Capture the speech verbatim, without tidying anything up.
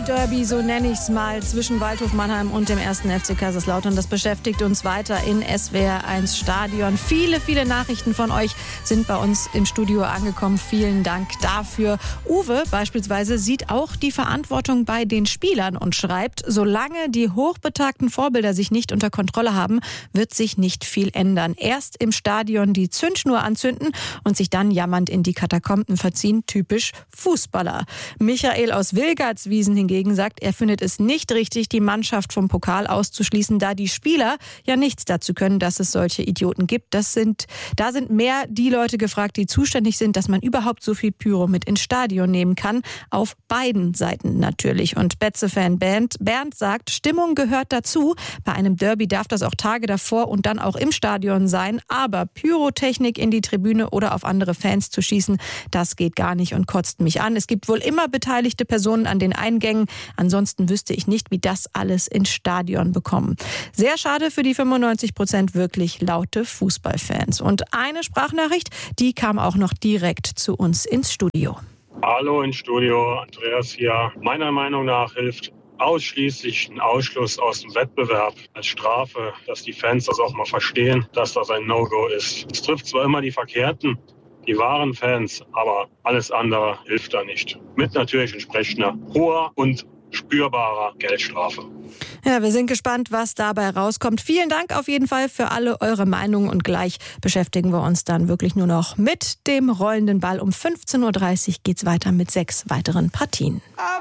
Pokalderby, so nenne ich es mal, zwischen Waldhof Mannheim und dem ersten F C Kaiserslautern. Das beschäftigt uns weiter in S W R eins Stadion. Viele, viele Nachrichten von euch sind bei uns im Studio angekommen. Vielen Dank dafür. Uwe beispielsweise sieht auch die Verantwortung bei den Spielern und schreibt, solange die hochbetagten Vorbilder sich nicht unter Kontrolle haben, wird sich nicht viel ändern. Erst im Stadion die Zündschnur anzünden und sich dann jammernd in die Katakomben verziehen. Typisch Fußballer. Michael aus Wilgartswiesen hingegen sagt, er findet es nicht richtig, die Mannschaft vom Pokal auszuschließen, da die Spieler ja nichts dazu können, dass es solche Idioten gibt. Das sind, da sind mehr die Leute gefragt, die zuständig sind, dass man überhaupt so viel Pyro mit ins Stadion nehmen kann. Auf beiden Seiten natürlich. Und Betze-Fan Bernd, Bernd sagt, Stimmung gehört dazu. Bei einem Derby darf das auch Tage davor und dann auch im Stadion sein. Aber Pyrotechnik in die Tribüne oder auf andere Fans zu schießen, das geht gar nicht und kotzt mich an. Es gibt wohl immer beteiligte Personen an den Eingängen. Ansonsten wüsste ich nicht, wie das alles ins Stadion bekommen. Sehr schade für die fünfundneunzig Prozent wirklich laute Fußballfans. Und eine Sprachnachricht, die kam auch noch direkt zu uns ins Studio. Hallo ins Studio, Andreas hier. Meiner Meinung nach hilft ausschließlich ein Ausschluss aus dem Wettbewerb als Strafe, dass die Fans das auch mal verstehen, dass das ein No-Go ist. Es trifft zwar immer die Verkehrten, die wahren Fans, aber alles andere hilft da nicht. Mit natürlich entsprechender hoher und spürbarer Geldstrafe. Ja, wir sind gespannt, was dabei rauskommt. Vielen Dank auf jeden Fall für alle eure Meinungen und gleich beschäftigen wir uns dann wirklich nur noch mit dem rollenden Ball. Um fünfzehn Uhr dreißig geht's weiter mit sechs weiteren Partien.